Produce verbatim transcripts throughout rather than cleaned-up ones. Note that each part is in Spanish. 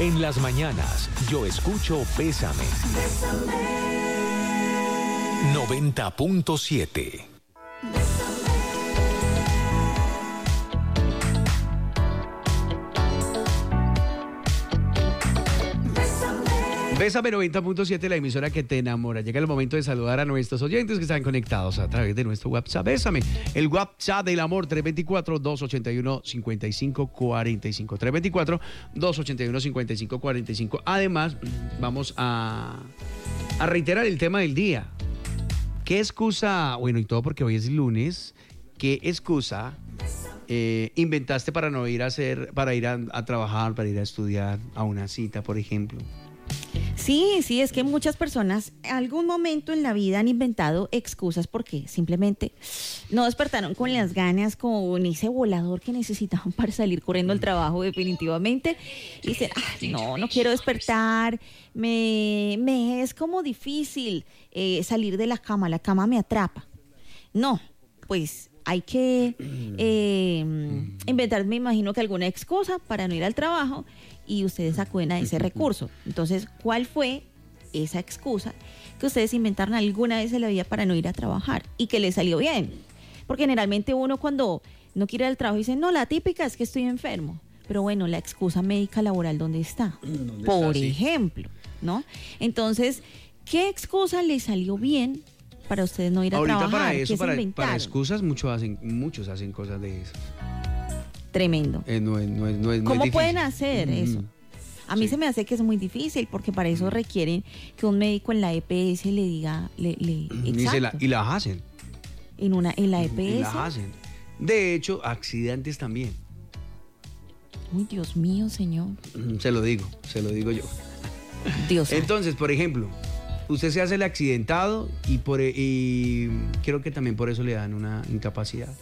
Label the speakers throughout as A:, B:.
A: En las mañanas, yo escucho Bésame. noventa punto siete.
B: Bésame noventa punto siete, la emisora que te enamora. Llega el momento de saludar a nuestros oyentes que están conectados a través de nuestro WhatsApp. Bésame, el WhatsApp del amor, tres dos cuatro, dos ocho uno, cinco cinco cuatro cinco. tres dos cuatro, dos ocho uno, cinco cinco cuatro cinco. Además, vamos a, a reiterar el tema del día. ¿Qué excusa, bueno, y todo porque hoy es lunes, qué excusa eh, inventaste para no ir a hacer, para ir a, a trabajar, para ir a estudiar, a una cita, por ejemplo?
C: Sí, sí, es que muchas personas en algún momento en la vida han inventado excusas porque simplemente no despertaron con las ganas, con ese volador que necesitaban para salir corriendo al trabajo definitivamente. Y dicen, ah, no, no quiero despertar, me, me es como difícil eh, salir de la cama, la cama me atrapa. No, pues hay que eh, inventar, me imagino que alguna excusa para no ir al trabajo. Y ustedes acuden a ese recurso. Entonces, ¿cuál fue esa excusa que ustedes inventaron alguna vez en la vida para no ir a trabajar y que les salió bien? Porque generalmente uno cuando no quiere ir al trabajo dice, no, la típica es que estoy enfermo. Pero bueno, la excusa médica laboral, ¿dónde está? ¿Dónde Por está, ejemplo, sí. ¿no? Entonces, ¿qué excusa les salió bien para ustedes no ir a
B: Ahorita
C: trabajar?
B: Para eso, para, para excusas, muchos hacen, muchos hacen cosas de esas.
C: Tremendo.
B: Eh, no, no, no, no es
C: ¿Cómo
B: difícil.
C: pueden hacer mm, eso? A mí sí. se me hace que es muy difícil porque para eso requieren que un médico en la E P S le diga, le, le,
B: y, se la, y las hacen.
C: En una, en la E P S.
B: Y las hacen. De hecho, accidentes también.
C: Uy, Dios mío, señor.
B: Se lo digo, se lo digo yo.
C: Dios.
B: Entonces, por ejemplo, usted se hace el accidentado y por y creo que también por eso le dan una incapacidad.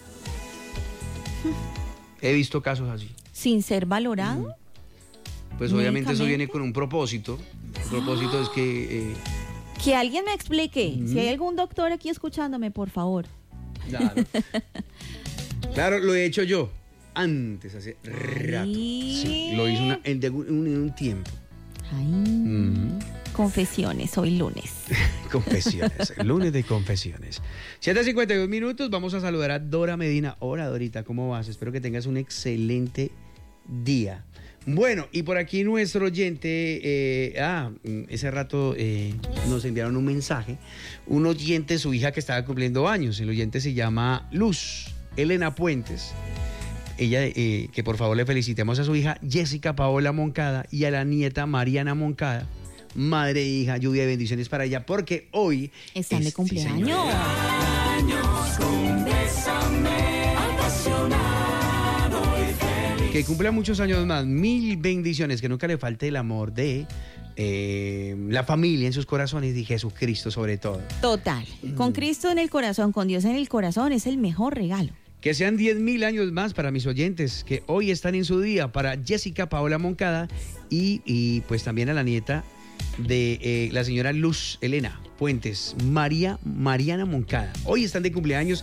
B: He visto casos así.
C: ¿Sin ser valorado?
B: Pues obviamente eso viene con un propósito. El propósito es que... Eh...
C: Que alguien me explique. Uh-huh. Si hay algún doctor aquí escuchándome, por favor.
B: Claro. Claro, lo he hecho yo. Antes, hace rato. Sí, lo hice una, en, un, en un tiempo.
C: Ay. Uh-huh. Confesiones, hoy lunes.
B: Confesiones, lunes de confesiones. siete cincuenta y dos minutos, vamos a saludar a Dora Medina. Hola, Dorita, ¿cómo vas? Espero que tengas un excelente día. Bueno, y por aquí nuestro oyente, eh, ah, ese rato eh, nos enviaron un mensaje, un oyente, su hija que estaba cumpliendo años, el oyente se llama Luz Elena Puentes. Ella, eh, que por favor le felicitemos a su hija Jessica Paola Moncada y a la nieta Mariana Moncada. Madre e hija, lluvia de bendiciones para ella, porque hoy
C: están de cumpleaños.
B: Que cumpla muchos años más, mil bendiciones, que nunca le falte el amor de eh, la familia en sus corazones y Jesucristo sobre todo.
C: Total, con Cristo en el corazón, con Dios en el corazón, es el mejor regalo.
B: Que sean diez mil años más para mis oyentes que hoy están en su día, para Jessica Paola Moncada y, y pues también a la nieta de eh, la señora Luz Elena Puentes, María Mariana Moncada. Hoy están de cumpleaños